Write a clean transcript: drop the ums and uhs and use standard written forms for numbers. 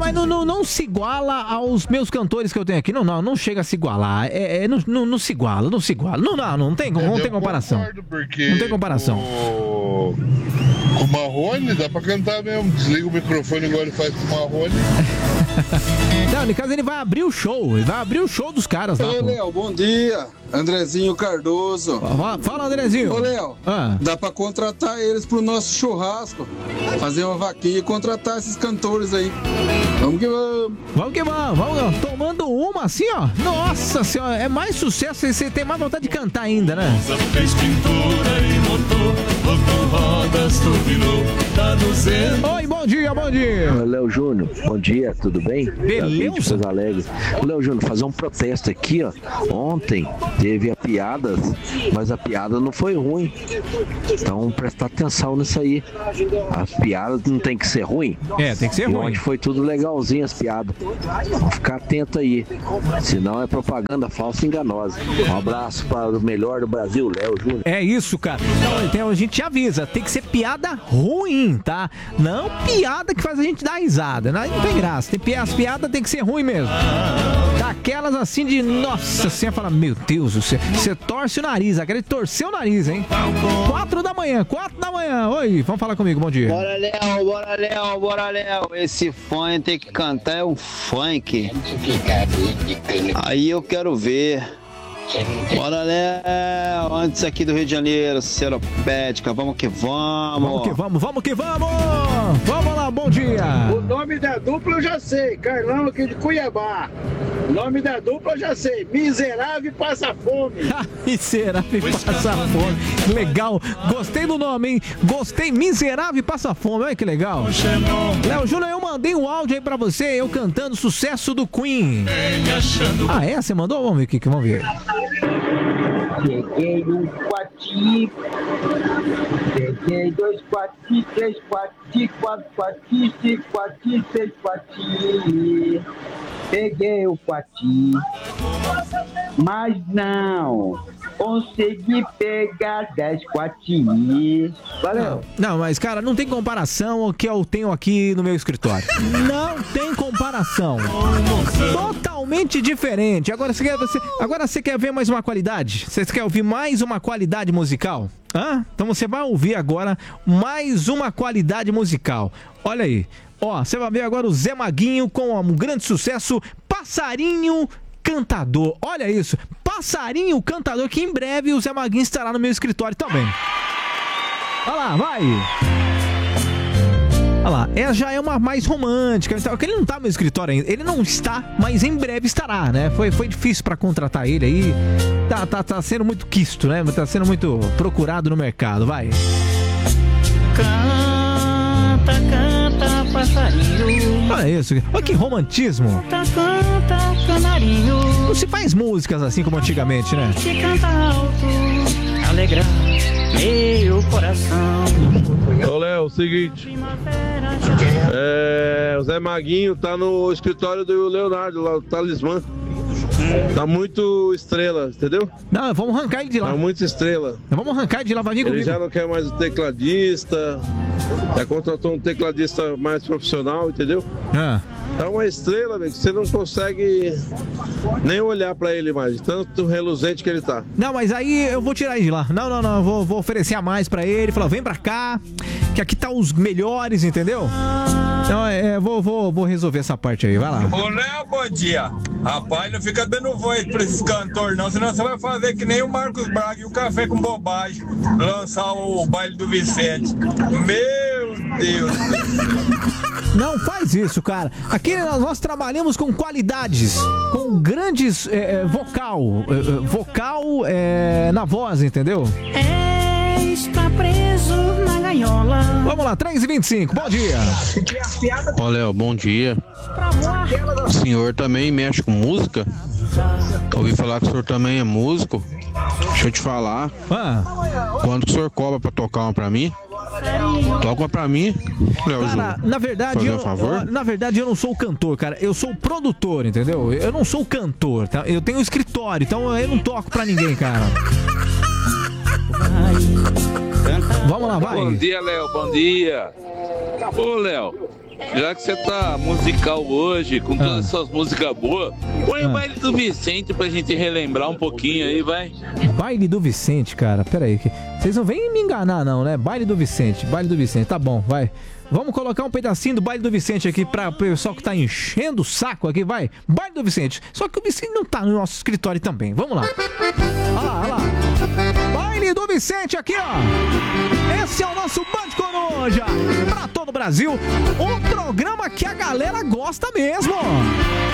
mas não se iguala aos meus cantores que eu tenho aqui. Não chega a se igualar. Não se iguala. Não tem comparação. Não tem comparação. Com o Marrone, dá pra cantar mesmo. Desliga o microfone igual ele faz com o Marrone. Não, no caso ele vai abrir o show. Ele vai abrir o show dos caras lá. Ô, Léo, bom dia. Andrezinho Cardoso. Fala, Andrezinho. Ô, Léo, dá pra contratar eles pro nosso churrasco. Fazer uma vaquinha e contratar esses cantores aí. Vamos que vamos. Vamos que vamos. Tomando uma assim, ó. Nossa senhora, é mais sucesso. Você tem mais vontade de cantar ainda, né? Fez pintura e motor, rodas, turbinou, tá no centro. Oi, bom dia. Léo Júnior, bom dia, tudo bem? Beleza. Léo Júnior, fazer um protesto aqui, ó. Ontem teve a piadas, mas a piada não foi ruim. Então prestar atenção nisso aí. As piadas não tem que ser ruim. Tem que ser ruim. Ontem foi tudo legalzinho as piadas. Vamos ficar atento aí. Senão é propaganda falsa e enganosa. Um abraço para o melhor do Brasil, Léo Júnior. É isso, cara. Então a gente avisa, tem que ser piada ruim, tá? Não piada que faz a gente dar risada. Não tem graça. As piadas tem que ser ruim mesmo. Daquelas assim de, nossa, você fala, meu Deus, você torce o nariz. Aquele torceu o nariz, hein? 4 da manhã. Oi, vamos falar comigo, bom dia. Bora, Léo. Esse funk tem que cantar é um funk. Aí eu quero ver. Bora, Léo, antes aqui do Rio de Janeiro, Seropédica, vamos que vamos. Vamos lá, bom dia. O nome da dupla eu já sei, Carlão aqui de Cuiabá. O nome da dupla eu já sei, Miserável Passa Fome. Miserável Passa Fome, legal, gostei do nome, hein? Gostei, Miserável Passa Fome, olha que legal. Léo Júnior, eu mandei um áudio aí pra você, eu cantando Sucesso do Queen. Você mandou? Vamos ver aqui, vamos ver. Peguei um quartinho, peguei 2 quartinhos, 3 quartinhos, 4 quartinhos, 5 quartinhos, 6 quartinhos. Peguei o quartinho, mas não consegui pegar 10 quartinhos. Valeu. Não, mas cara, não tem comparação ao que eu tenho aqui no meu escritório. Não tem comparação. Totalmente diferente. Agora você quer ver mais uma qualidade? Você quer ouvir mais uma qualidade musical? Então você vai ouvir agora mais uma qualidade musical. Olha aí. Você vai ver agora o Zé Maguinho com um grande sucesso, Passarinho Cantador. Olha isso, Passarinho Cantador, que em breve o Zé Maguinho estará no meu escritório também. Olha lá, vai. Olha lá, já é uma mais romântica. Porque ele não tá no meu escritório ainda. Ele não está, mas em breve estará, né? Foi difícil pra contratar ele aí. Tá sendo muito quisto, né? Tá sendo muito procurado no mercado, vai. Canta, passarinho. Olha isso, olha que romantismo. Canta, canarinho. Não se faz músicas assim como antigamente, né? Se canta alto, alegra meu coração. Ô Léo, o seguinte, o Zé Maguinho tá no escritório do Leonardo, lá, o Talismã. Tá muito estrela, entendeu? Não, vamos arrancar ele de lá. Tá muito estrela. Vamos arrancar ele de lá, vai vir comigo. Ele já não quer mais o tecladista, já contratou um tecladista mais profissional, entendeu? Tá uma estrela, velho, que você não consegue nem olhar pra ele mais, tanto reluzente que ele tá. Não, mas aí eu vou tirar ele de lá. Não, eu vou oferecer a mais pra ele. Falar, vem pra cá, que aqui tá os melhores, entendeu? Então, vou resolver essa parte aí, vai lá. Ô, Léo, bom dia. Rapaz, não fica dando voz pra esses cantores, não, senão você vai fazer que nem o Marcos Braga e o Café com Bobagem, lançar o baile do Vicente. Meu Deus. Não faz isso, cara. Aqui nós trabalhamos com qualidades, com grandes vocal na voz, entendeu? Está preso na gaiola. Vamos lá, 3h25, bom dia. Ô Léo, bom dia. O senhor também mexe com música? Ouvi falar que o senhor também é músico. Deixa eu te falar. Quanto o senhor cobra pra tocar uma pra mim? Toca uma pra mim, Léo Júnior. Cara, na verdade eu não sou o cantor, cara. Eu sou o produtor, entendeu? Eu não sou o cantor, tá? Eu tenho um escritório, então eu não toco pra ninguém, cara. Vamos lá, vai. Bom dia, Léo, bom dia. Ô, Léo, já que você tá musical hoje, com todas essas músicas boas, põe o baile do Vicente pra gente relembrar um pouquinho aí, vai. Baile do Vicente, cara, pera aí. Vocês não vêm me enganar não, né? Baile do Vicente, tá bom, vai. Vamos colocar um pedacinho do Baile do Vicente aqui pra o pessoal que tá enchendo o saco aqui, vai. Baile do Vicente. Só que o Vicente não tá no nosso escritório também. Vamos lá. Olha lá. Baile do Vicente aqui, ó. Esse é o nosso Band Coruja. Pra todo o Brasil. Um programa que a galera gosta mesmo.